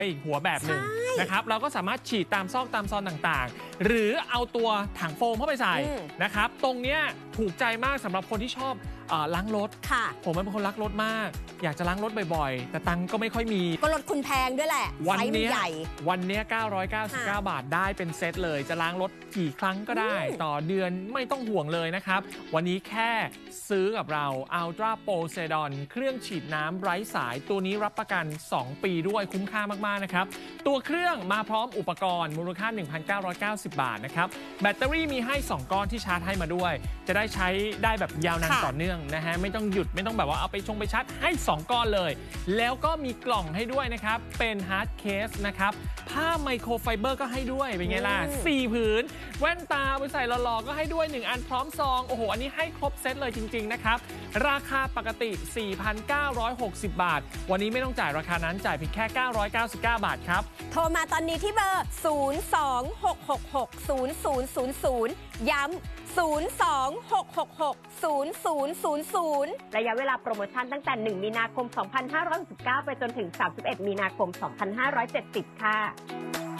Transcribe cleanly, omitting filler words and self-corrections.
ไปอีกหัวแบบหนึ่งนะครับเราก็สามารถฉีดตามซอกตามซอนต่างๆหรือเอาตัวถังโฟมเข้าไปใส่นะครับตรงเนี้ยถูกใจมากสำหรับคนที่ชอบล้างรถผมเป็นคนรักรถมากอยากจะล้างรถบ่อยๆแต่ตังค์ก็ไม่ค่อยมีก็รถคุณแพงด้วยแหละวันนี้999 บาทได้เป็นเซตเลยจะล้างรถกี่ครั้งก็ได้ต่อเดือนไม่ต้องห่วงเลยนะครับวันนี้แค่ซื้อกับเรา Ultra Poseidon เครื่องฉีดน้ำไร้สายตัวนี้รับประกัน 2 ปีด้วยคุ้มค่ามากๆนะครับตัวเครื่องมาพร้อมอุปกรณ์มูลค่า 1,990 บาทนะครับแบตเตอรี่มีให้ 2 ก้อนที่ชาร์จให้มาด้วยจะได้ใช้ได้แบบยาวนานต่อเนื่องนะฮะไม่ต้องหยุดไม่ต้องแบบว่าเอาไปชาร์จให้ 2 ก้อนเลยแล้วก็มีกล่องให้ด้วยนะครับเป็นฮาร์ดเคสนะครับผ้าไมโครไฟเบอร์ก็ให้ด้วยเป็นไงล่ะ4 ผืนแว่นตาไปใส่หล่อๆก็ให้ด้วย1อันพร้อมซองโอ้โหอันนี้ให้ครบเซตเลยจริงๆนะครับราคาปกติ 4,960 บาทวันนี้ไม่ต้องจ่ายราคานั้นจ่ายเพียงแค่ 999 บาทครับโทรมาตอนนี้ที่เบอร์ 026660000 ย้ำ026660000 ระยะเวลาโปรโมชั่นตั้งแต่ 1 มีนาคม 2569 ไปจนถึง 31 มีนาคม 2570 ค่ะ